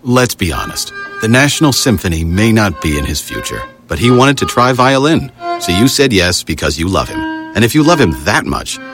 Let's be honest. The National Symphony may not be in his future, but he wanted to try violin. So you said yes because you love him. And if you love him that much,